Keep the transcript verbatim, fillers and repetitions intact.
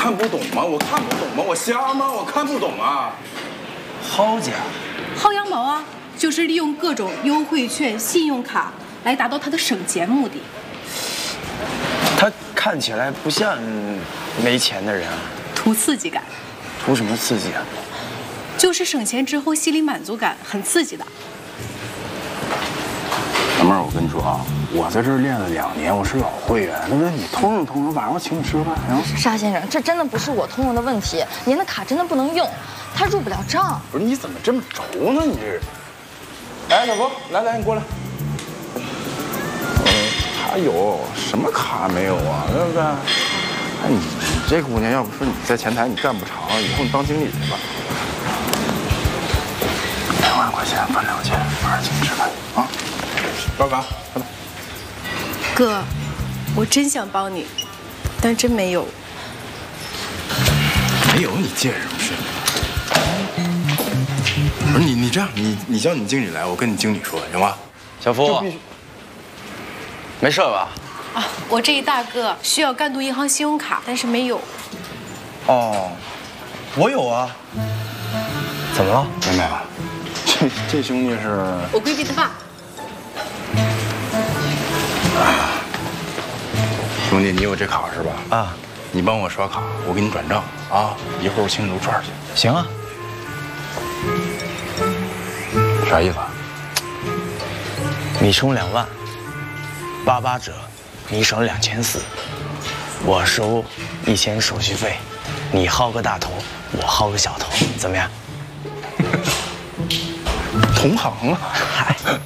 看不懂吗？我看不懂吗？我瞎吗？我看不懂啊！ 薅家， 薅羊毛啊，就是利用各种优惠券、信用卡来达到他的省钱目的。 他看起来不像没钱的人啊。 图刺激感。 图什么刺激啊？ 就是省钱之后心理满足感很刺激的。 老妹儿，我跟你说啊，我在这儿练了两年，我是老会员。那那你通融通融，晚上我请你吃个饭行？ 沙先生，这真的不是我通融的问题，您的卡真的不能用，它入不了账。 不是你怎么这么轴呢？你这是？哎，小福，来来，你过来。嗯，他有什么卡没有啊？对不对？哎，你你这姑娘，要不说你在前台你干不长，以后你当经理去吧。两万块钱分两千，晚上请你吃饭啊！报卡，快点。 哥，我真想帮你，但真没有。 没有你介什么事？不是你，你这样，你你叫你经理来，我跟你经理说，行吗？ 小福，没事吧？ 啊，我这一大个需要赣都银行信用卡，但是没有。 哦，我有啊。怎么了？ 妹妹，这这兄弟是我闺蜜他爸。 兄弟，你有这卡是吧？ 啊， 你帮我刷卡，我给你转账啊！一会儿我请你撸串去。 行啊。 啥意思啊？ 你充两万，八八折，你省两千四，我收一千手续费，你薅个大头，我薅个小头，怎么样？ 同行啊！ 嗨。